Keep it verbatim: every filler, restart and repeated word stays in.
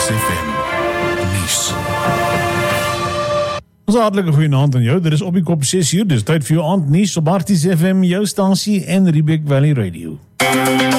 F M nuus. Ons hartelike goeienaand aan jou. Dit is op die kop ses uur. Dis tyd vir jou aandnuus op Arties F M, jou stasie en Riebeek Valley Radio.